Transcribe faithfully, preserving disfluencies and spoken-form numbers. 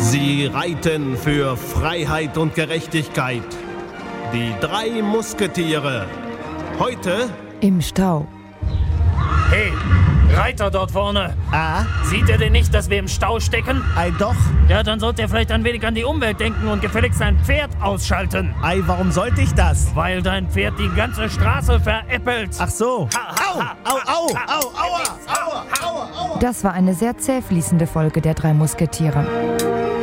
Sie reiten für Freiheit und Gerechtigkeit. Die drei Musketiere. Heute im Stau. Hey, Reiter dort vorne. Ah? Sieht er denn nicht, dass wir im Stau stecken? Ei, doch. Ja, dann sollte er vielleicht ein wenig an die Umwelt denken und gefälligst sein Pferd ausschalten. Ei, warum sollte ich das? Weil dein Pferd die ganze Straße veräppelt. Ach so. Ha, ha, Au, ha, au, au, ha, au, aua, aua, aua, aua. Das war eine sehr zäh fließende Folge der drei Musketiere.